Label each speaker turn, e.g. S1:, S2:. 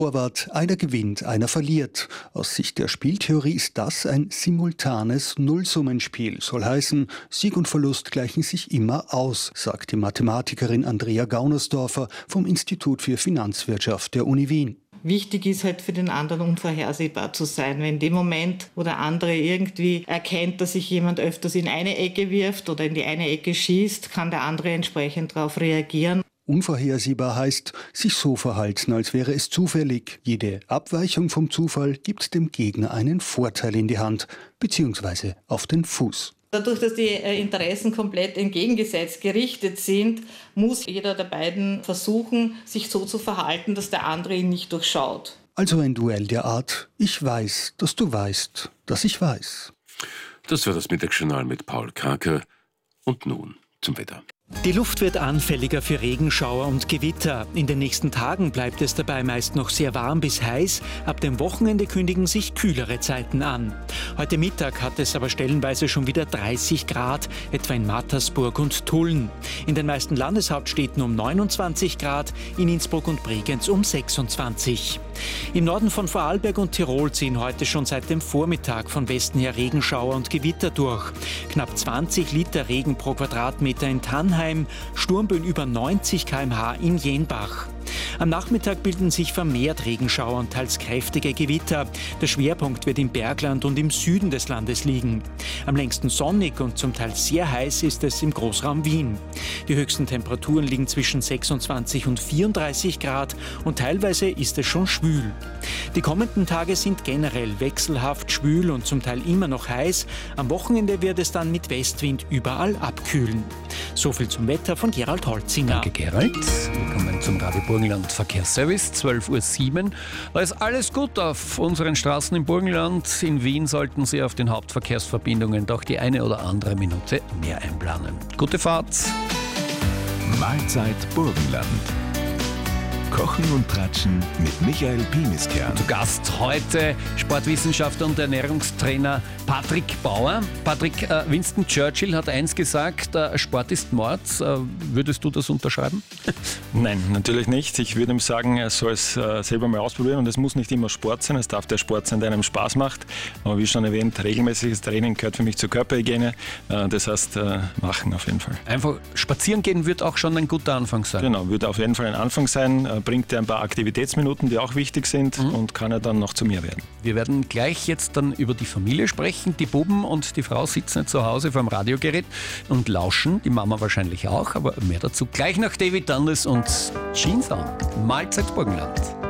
S1: Torwart, einer gewinnt, einer verliert. Aus Sicht der Spieltheorie ist das ein simultanes Nullsummenspiel. Soll heißen, Sieg und Verlust gleichen sich immer aus, sagt die Mathematikerin Andrea Gaunersdorfer vom Institut für Finanzwirtschaft der Uni Wien.
S2: Wichtig ist halt für den anderen unvorhersehbar zu sein. Wenn in dem Moment, wo der andere irgendwie erkennt, dass sich jemand öfters in eine Ecke wirft oder in die eine Ecke schießt, kann der andere entsprechend darauf reagieren.
S1: Unvorhersehbar heißt, sich so verhalten, als wäre es zufällig. Jede Abweichung vom Zufall gibt dem Gegner einen Vorteil in die Hand bzw. auf den Fuß.
S2: Dadurch, dass die Interessen komplett entgegengesetzt gerichtet sind, muss jeder der beiden versuchen, sich so zu verhalten, dass der andere ihn nicht durchschaut.
S1: Also ein Duell der Art, ich weiß, dass du weißt, dass ich weiß.
S3: Das war das Mittagsjournal mit Paul Kraker. Und nun zum Wetter.
S4: Die Luft wird anfälliger für Regenschauer und Gewitter. In den nächsten Tagen bleibt es dabei meist noch sehr warm bis heiß. Ab dem Wochenende kündigen sich kühlere Zeiten an. Heute Mittag hat es aber stellenweise schon wieder 30 Grad, etwa in Mattersburg und Tulln. In den meisten Landeshauptstädten um 29 Grad, in Innsbruck und Bregenz um 26. Im Norden von Vorarlberg und Tirol ziehen heute schon seit dem Vormittag von Westen her Regenschauer und Gewitter durch. Knapp 20 Liter Regen pro Quadratmeter in Tannheim, Sturmböen über 90 km/h in Jenbach. Am Nachmittag bilden sich vermehrt Regenschauer und teils kräftige Gewitter. Der Schwerpunkt wird im Bergland und im Süden des Landes liegen. Am längsten sonnig und zum Teil sehr heiß ist es im Großraum Wien. Die höchsten Temperaturen liegen zwischen 26 und 34 Grad und teilweise ist es schon schwül. Die kommenden Tage sind generell wechselhaft schwül und zum Teil immer noch heiß. Am Wochenende wird es dann mit Westwind überall abkühlen. So viel zum Wetter von Gerald Holzinger.
S5: Danke, Gerald. Willkommen zum Radio Burgenland Verkehrsservice, 12:07 Uhr. Da ist alles gut auf unseren Straßen im Burgenland. In Wien sollten Sie auf den Hauptverkehrsverbindungen doch die eine oder andere Minute mehr einplanen. Gute Fahrt.
S6: Mahlzeit Burgenland. Kochen und Tratschen mit Michael Piemiskern.
S5: Zu Gast heute Sportwissenschaftler und Ernährungstrainer Patrick Bauer. Patrick, Winston Churchill hat eins gesagt, Sport ist Mord. Würdest du das unterschreiben?
S7: Nein, natürlich nicht. Ich würde ihm sagen, er soll es selber mal ausprobieren und es muss nicht immer Sport sein. Es darf der Sport sein, der einem Spaß macht. Aber wie schon erwähnt, regelmäßiges Training gehört für mich zur Körperhygiene. Das heißt, machen auf jeden Fall.
S5: Einfach spazieren gehen wird auch schon ein guter Anfang sein.
S7: Genau, wird auf jeden Fall ein Anfang sein. Bringt er ein paar Aktivitätsminuten, die auch wichtig sind und kann er dann noch zu mir werden.
S5: Wir werden gleich jetzt dann über die Familie sprechen. Die Buben und die Frau sitzen zu Hause vor dem Radiogerät und lauschen. Die Mama wahrscheinlich auch, aber mehr dazu gleich nach David Dundas und Jeans on. Mahlzeit Burgenland.